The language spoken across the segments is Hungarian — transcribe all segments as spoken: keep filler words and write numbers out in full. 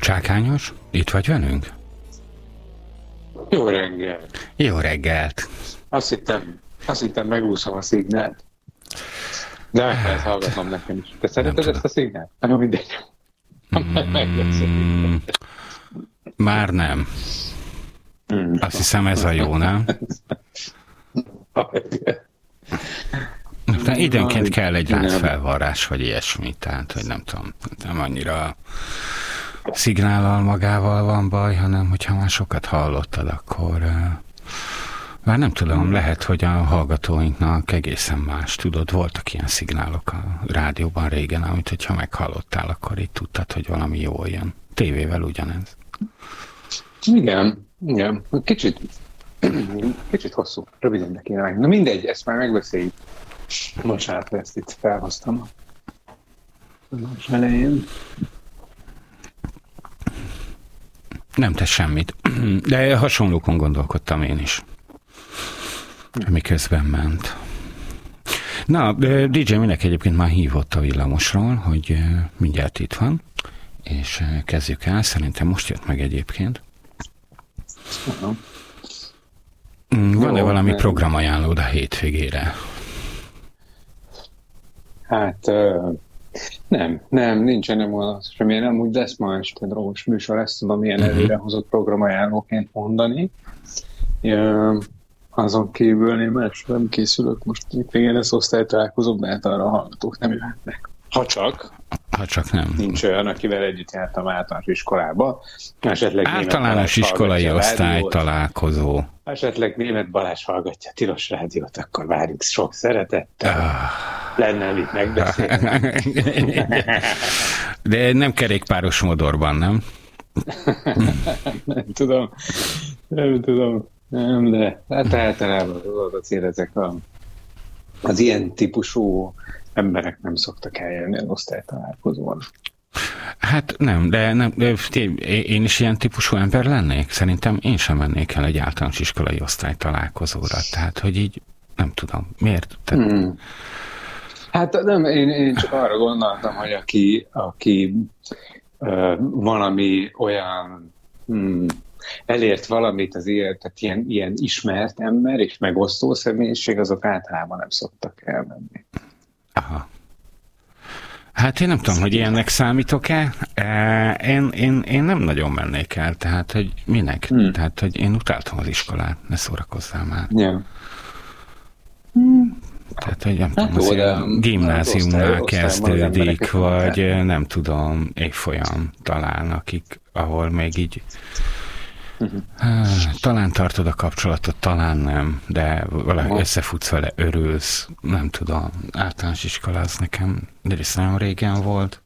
Csákányos, itt vagy velünk? Jó reggelt. Jó reggelt. Azt hittem, azt hittem megúszom a szignált. De meg kellett hallgatnom nekem is. Te szereted ezt a szignált? Nem mindegy. Mm, már nem. Mm. Azt hiszem ez a jó, nem? De időnként kell egy láncfelvarrás, vagy ilyesmi, tehát, hogy nem tudom, nem annyira szignállal magával van baj, hanem hogyha már sokat hallottad, akkor már nem tudom, lehet, hogy a hallgatóinknak egészen más, tudod, voltak ilyen szignálok a rádióban régen, amit hogyha meghallottál, akkor így tudtad, hogy valami jól jön. Tévével ugyanez. Igen, igen. Kicsit, kicsit hosszú, röviden de kéne meg. Na mindegy, ezt már megbeszéljük. Bocsánat, ezt itt felhoztam a elején. Nem tesz semmit, de hasonlókon gondolkodtam én is, miközben ment. Na, dé dzsé Minek egyébként már hívott a villamosról, hogy mindjárt itt van, és kezdjük el, szerintem most jött meg egyébként. Uh-huh. Van-e Jó, valami nem. programajánlód a hétvégére? Hát nem, nem, nincsen nem volna semmilyen, nem úgy lesz ma este drogos műsor, ezt tudom ilyen Uh-huh. előre hozott programajánlóként mondani. Ja, azon kívül én más nem készülök most itt végén lesz osztálytalálkozó, mert arra a hallgatók nem jöhetnek. Ha csak, Ha csak nem. nincs olyan, akivel együtt jártam általános iskolába. Esetleg Általános Német Balázs iskolai hallgatja a osztály rádiót. találkozó. Esetleg Német Balázs hallgatja a Tilos Rádiót, akkor várjuk sok szeretettel. Ah. Lenne mit megbeszélni. De nem kerékpáros modorban, nem? Nem tudom. Nem tudom. Nem, de hát általában az azért ezek a, az ilyen típusú emberek nem szoktak eljönni az osztálytalálkozón. Hát nem, de, nem, de én is ilyen típusú ember lennék. Szerintem én sem mennék el egy általános iskolai osztálytalálkozóra. Tehát, hogy így nem tudom. Miért? Te... Hmm. Hát nem, én, én csak arra gondoltam, hogy aki, aki uh, valami olyan hmm, elért valamit az élet, tehát ilyen, ilyen ismert ember és megosztó személyiség, azok általában nem szoktak elmenni. Aha. Hát én nem tudom, hogy ilyennek számítok-e. Én, én, én nem nagyon mennék el, tehát, hogy minek? Hmm. Tehát, hogy én utáltam az iskolát, ne szórakozzál már. Yeah. Hmm. Tehát, hogy nem hát tudom, jó, azért a gimnáziumnál kezdődik, vagy el. nem tudom, évfolyam talán, akik, ahol még így uh-huh. talán tartod a kapcsolatot, talán nem, de valahogy uh-huh. összefutsz vele, örülsz, nem tudom, általános iskola az nekem, de ez nagyon régen volt.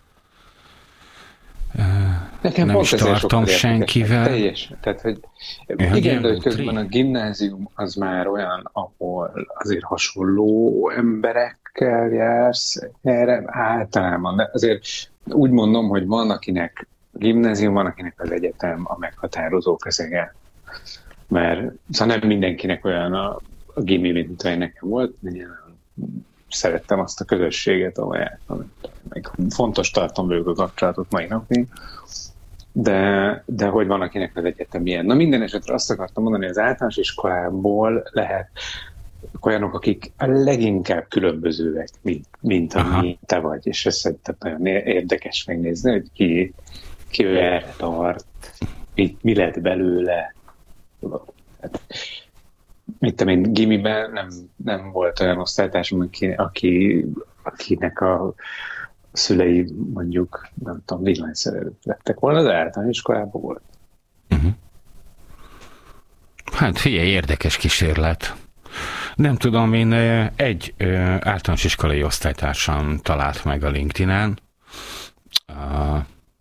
Nekem nem is tartom senkivel. Teljes. Tehát, hogy ja, igen, de hogy közben a gimnázium az már olyan, ahol azért hasonló emberekkel jársz erre általában. De azért úgy mondom, hogy van, akinek a gimnázium, van, akinek az egyetem a meghatározó közege. Mert szóval nem mindenkinek olyan a, a gimi, mint olyan nekem volt. Szerettem azt a közösséget, ahol jártam. Meg fontos tartom velük a kapcsolatot mai napig. De, de hogy van, akinek az egyetem ilyen. Na minden esetre azt akartam mondani, hogy az általános iskolából lehet olyanok, akik a leginkább különbözőek, mint, mint ami te vagy. És ez szerintem nagyon érdekes megnézni, hogy ki, ki erre tart, mi, mi lett belőle. Hát, mit tudom én, gimiben nem, nem volt olyan osztálytársam, aki, aki, akinek a szülei mondjuk, nem tudom, villanyszerelők lettek volna, de általános iskolában volt. Uh-huh. Hát figyelj, érdekes kísérlet. Nem tudom, én egy általános iskolai osztálytársam talált meg a LinkedIn-en. A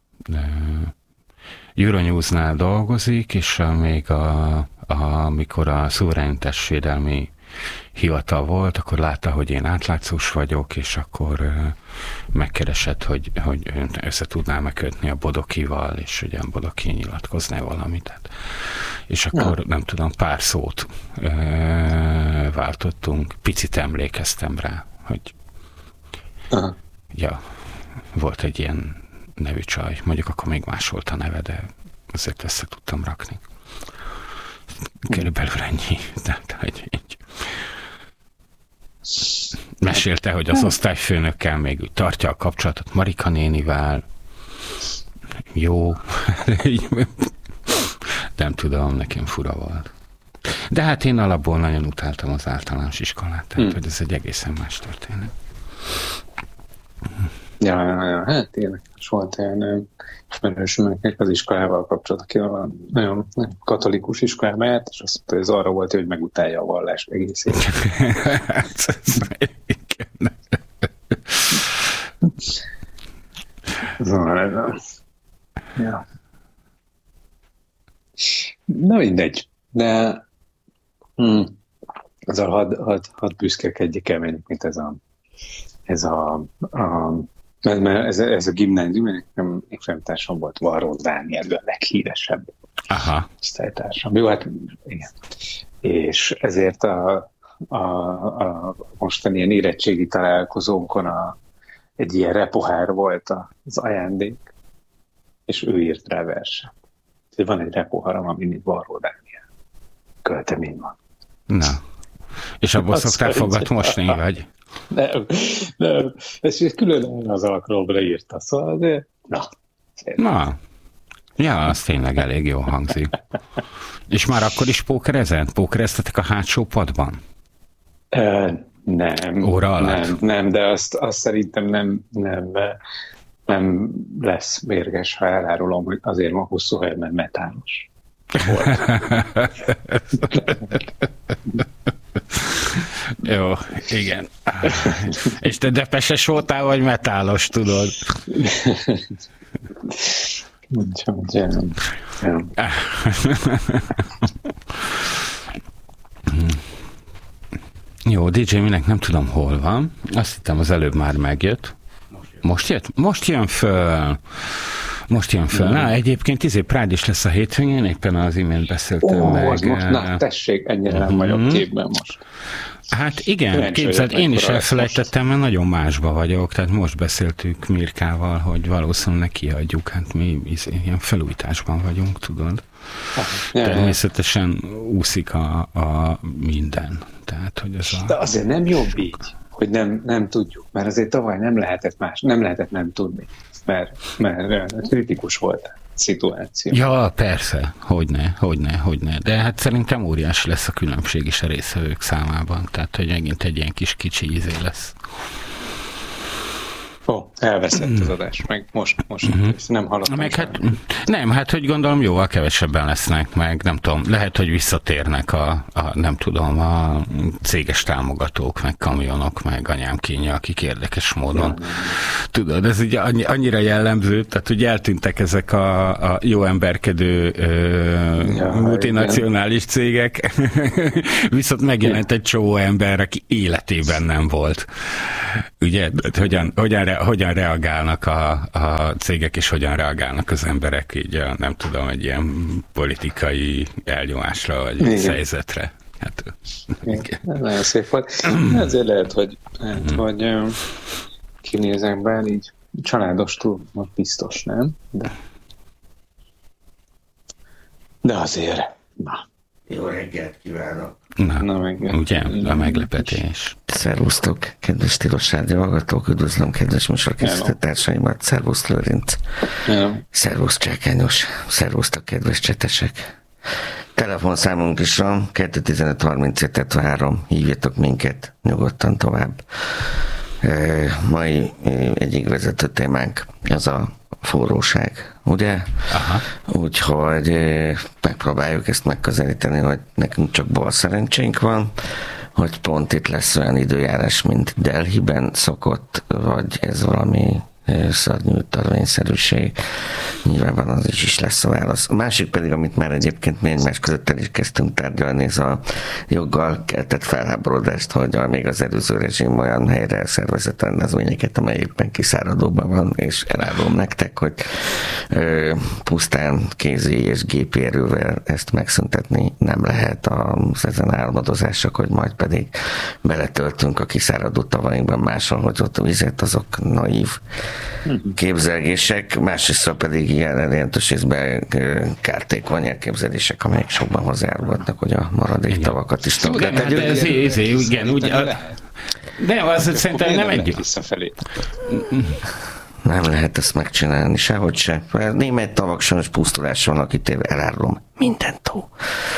Euronews-nál dolgozik, és még a, a, amikor a szuverenitásvédelmi hivatal volt, akkor látta, hogy én átlátszós vagyok, és akkor uh, megkeresett, hogy, hogy össze tudnám-e kötni a Bodokival, és ugye a Bodoki nyilatkozná valamit. És akkor ja. nem tudom, pár szót uh, váltottunk. Picit emlékeztem rá, hogy Aha. ja, volt egy ilyen nevű csaj. Mondjuk akkor még más volt a neve, de azért össze tudtam rakni. Körülbelül ennyi. Tehát, hogy így. Mesélte, hogy az osztályfőnökkel még úgy tartja a kapcsolatot Marika nénivel. Jó. Nem tudom, nekem fura volt. De hát én alapból nagyon utáltam az általános iskolát, tehát hmm. hogy ez egy egészen más történet. Ja, ja, ja, hát érdekes volt ilyen ismerősömnek az iskolával kapcsolatban, aki a nagyon katolikus iskolába járt, és azt mondta, hogy ez arra volt, hogy megutálja a vallást egészét. Szóval, ja. Na mindegy, de hm, azzal hadd had, had büszkelkedjek el, mint ez a ez a, a mert ez, ez a gimnázium, nekem évfolyamtársam volt, Varró Dániel, a leghíresebb osztálytársam. Jó, hát igen. És ezért a, a, a mostani ilyen érettségi találkozónkon a, egy ilyen repohár volt az ajándék, és ő írt rá verset. Van egy repoharam, amin itt Varró Dániel költemény van. Na, és abból szoktál fogatmosni, vagy? Nem, nem. Ez külön az alkalomra írta, szóval azért, na. Na, ja, az tényleg elég jó hangzik. És már akkor is pókerezett? Pókereztetek a hátsó padban? Uh, nem. Óra alatt? Nem, nem, de azt, azt szerintem nem, nem, nem lesz mérges, ha elárulom, hogy azért ma hosszú hely, mert metálos volt. Jó, igen. És te depeses voltál, vagy metálos, tudod? Nem. Nem. Jó, dé dzsé Minek nem tudom, hol van. Azt hittem, az előbb már megjött. Most jött? Most jön föl. Most jön föl. Na, egyébként izé Pride is lesz a hétvégén, éppen az imént beszéltem Ó, meg. Az most, na, tessék, ennyire nem vagyok képben most. Hát igen, képzeld, én is elfelejtettem, mert nagyon másba vagyok, tehát most beszéltük Mirkával, hogy valószínűleg kiadjuk, hát mi ilyen felújításban vagyunk, tudod. Ja, természetesen úszik a, a minden. Tehát, hogy ez a... De azért nem jobb így, hogy nem, nem tudjuk, mert azért tavaly nem lehetett más, nem lehetett nem tudni, mert, mert kritikus volt a szituáció. Ja, persze, hogyne, hogyne, hogyne. De hát szerintem óriási lesz a különbség is a részvevők számában, tehát hogy megint egy ilyen kis kicsi ízé lesz. Ó, elveszett az adás, meg most, most uh-huh. nem hallottam. Meg hát, nem, hát hogy gondolom jóval kevesebben lesznek, meg nem tudom, lehet, hogy visszatérnek a, a nem tudom, a céges támogatók, meg kamionok, meg anyám kínja, akik érdekes módon. Ja. Tudod, ez ugye annyira jellemző, tehát hogy eltűntek ezek a, a jó emberkedő ja, multinacionális igen. cégek, viszont megjelent egy csomó ember, aki életében nem volt. Ugye, hogyan, hogyan hogyan reagálnak a, a cégek, és hogyan reagálnak az emberek így a, nem tudom, egy ilyen politikai elnyomásra, vagy egy helyzetre. Hát, igen. Nagyon szép volt. Ezért lehet, hogy, lehet, hmm. hogy um, kinézek be, így családos túl, biztos, nem? De, de azért, na. Jó reggelt kívánok! Na, Na ugye, a meglepetés. Szervusztok, kedves Tilos Rádió hallgatók, üdvözlöm kedves műsorkészítő társaimat, szervusz Lőrinc, szervusz Csákányos, szervusztok kedves csetesek. Telefonszámunk is van, kettő tizenöt harmincöt hetvenhárom, hívjatok minket nyugodtan tovább. Mai egyik vezető témánk az a forróság, ugye? Aha. Úgyhogy megpróbáljuk ezt megközelíteni, hogy nekünk csak bal szerencsénk van, hogy pont itt lesz olyan időjárás, mint Delhiben szokott, vagy ez valami szörnyű törvényszerűség. Nyilván az is, is lesz a válasz. A másik pedig, amit már egyébként mi egymás között el is kezdtünk tárgyalni, ez a joggal keltett felháborodást, hogy a, még az előző rezsim olyan helyre szervezett rendezvényeket, amely éppen kiszáradóban van, és elárulom nektek, hogy ö, pusztán kézi és gépi erővel ezt megszüntetni nem lehet az ezen álmodozások, hogy majd pedig beletöltünk a kiszáradó tavainkban máshol, hogy ott a vizet, azok naív képzelgések, másrészt pedig ilyen jelentős részben kártékony elképzelések, amelyek sokban hozzájárulhatnak, hogy a maradék tavakat is tudnak. De, de ez, ez, igen, úgy, a, de az szerintem nem egy... Visszafelé. Nem lehet ezt megcsinálni, sehogy se. Német tavak sajnos pusztulásra vannak ítélve, elárulom. Minden tó.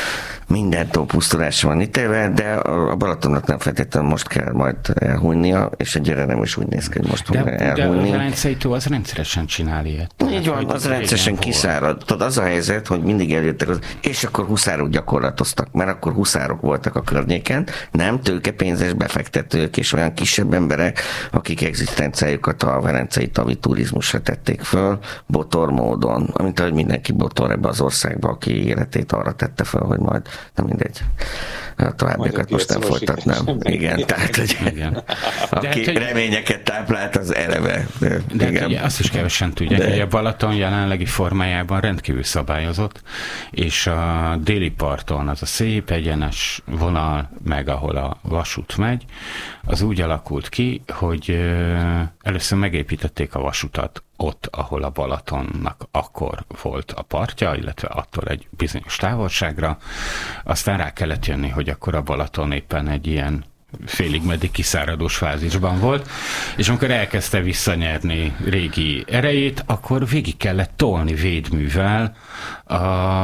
Minden tó pusztulásra van ítélve, de a Balatonnak nem feltétlenül most kell majd elhújnia, és egyre nem is úgy néz ki, hogy most fog elhújni. De a Velencei tó az rendszeresen csinál ilyet. Így van, az rendszeresen kiszárad. Tudod, az a helyzet, hogy mindig eljöttek, az, és akkor huszárok gyakorlatoztak, mert akkor huszárok voltak a környéken, nem tőkepénzes befektetők és olyan kisebb emberek, akik egzisztenciájukat a velencei tavi turizmusra tették föl, botor módon, amint ahogy mindenki botor ebbe az országba, aki életét arra tette föl, hogy majd nem mindegy. A továbbiakat most nem folytatnám. Igen, tehát, hogy igen. Aki hát, reményeket táplált, az eleve. De, de igen. Ugye azt is kevesen tudják, de... hogy a Balaton jelenlegi formájában rendkívül szabályozott, és a déli parton az a szép egyenes vonal, meg ahol a vasút megy, az úgy alakult ki, hogy először megépítették a vasutat ott, ahol a Balatonnak akkor volt a partja, illetve attól egy bizonyos távolságra. Aztán rá kellett jönni, hogy akkor a Balaton éppen egy ilyen félig meddig kiszáradós fázisban volt, és amikor elkezdte visszanyerni régi erejét, akkor végig kellett tolni védművel a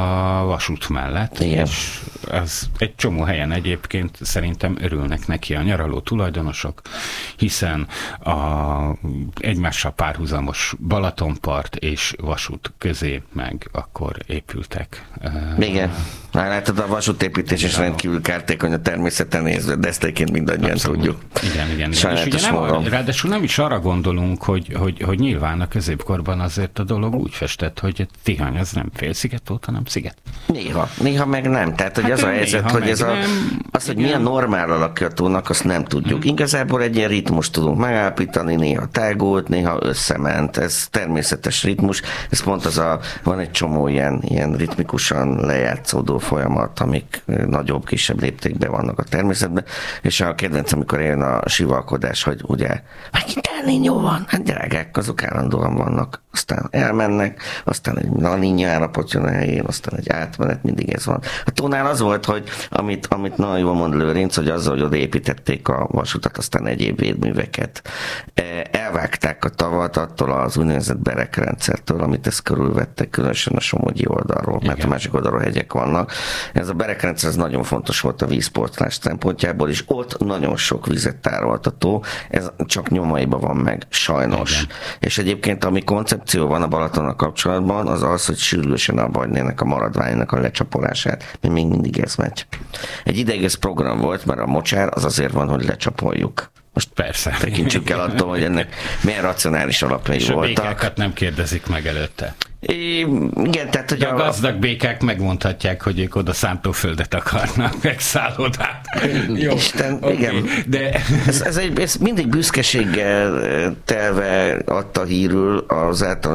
vasút mellett. Igen. És ez egy csomó helyen egyébként szerintem örülnek neki a nyaraló tulajdonosok, hiszen a egymással párhuzamos Balatonpart és vasút közé meg akkor épültek. Igen. Már látod, a vasútépítés is rendkívül kártékony a természeten nézve, de ezt egyébként mindannyian abszolút tudjuk. Igen, igen. igen. És ugye nem, ráadásul nem is arra gondolunk, hogy, hogy, hogy nyilván a középkorban azért a dolog úgy festett, hogy Tihany az nem félsziget volt, hanem sziget. Néha, néha meg nem. Tehát, hogy hát az a helyzet, hogy ez a, az, hogy milyen normál alakja a tónak, azt nem tudjuk. Hmm. Igazából egy ilyen ritmus tudunk megállapítani, néha tágult, néha összement. Ez természetes ritmus. Ez pont az a, van egy csomó ilyen, ilyen ritmikusan lejátszódó folyamat, amik nagyobb, kisebb léptékben vannak a természetben, és a kedvenc, amikor jön a sivalkodás, hogy ugye, megint El Niño van, hát drágák, azok állandóan vannak, aztán elmennek, aztán egy La Niña állapot jön a helyén, aztán egy átmenet, mindig ez van. A tónál az volt, hogy amit, amit nagyon jól mond Lőrinc, hogy azzal, hogy odaépítették a vasutat, aztán egyéb védműveket, elvágták a tavat attól az úgynevezett berekrendszertől, amit ezt körülvettek, különösen a somogyi oldalról, igen, mert a másik oldalról hegyek vannak. Ez a berekrendszer ez nagyon fontos volt a vízportlás szempontjából, és ott nagyon sok vizet tárolt a tó, ez csak nyomaiban van meg, sajnos. Igen. És egyébként ami koncepció van a Balatonnal kapcsolatban, az az, hogy sürgősen abba hagynének a maradványnak a lecsapolását, mert még mindig ez megy. Egy ideig ez program volt, mert a mocsár az azért van, hogy lecsapoljuk. Most persze. Tekintsük el attól, hogy ennek milyen racionális alapjai és voltak. És a békákat nem kérdezik meg előtte. É, igen, tehát, hogy a, a gazdag békák megmondhatják, hogy ők oda szántóföldet akarnak, meg szállodát. Jó, Isten, okay. Igen. De... Ez, ez, egy, ez mindig büszkeséggel telve adta hírül az által